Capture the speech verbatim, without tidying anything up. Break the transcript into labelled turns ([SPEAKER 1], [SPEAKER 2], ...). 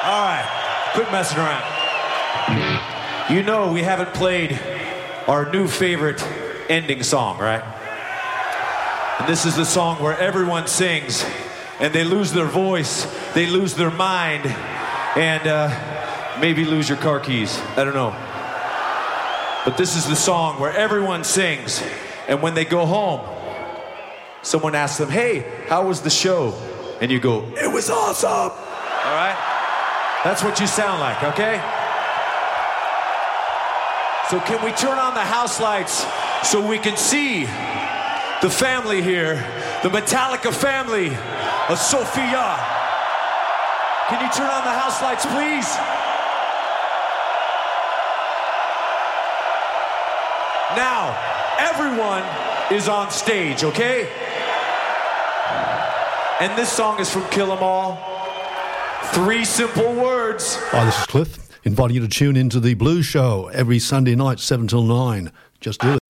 [SPEAKER 1] All right, quit messing around. You know we haven't played our new favorite ending song, right? And this is the song where everyone sings and they lose their voice, they lose their mind, and uh, maybe lose your car keys. I don't know. But this is the song where everyone sings, and when they go home, someone asks them, hey, how was the show? And you go, it was awesome. All right? That's what you sound like, okay? So can we turn on the house lights so we can see the family here, the Metallica family of Sofia? Can you turn on the house lights, please? Now, everyone is on stage, okay? And this song is from Kill 'Em All. Three simple words.
[SPEAKER 2] Hi, this is Cliff, inviting you to tune into the Blues Show every Sunday night, seven till nine. Just do it.